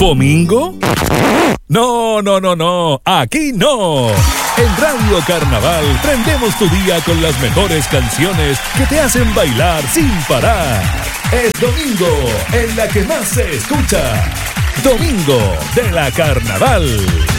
¿Domingo? No, no, no, no, aquí no. En Radio Carnaval prendemos tu día con las mejores canciones que te hacen bailar sin parar. Es domingo en la que más se escucha. Domingo de la Carnaval.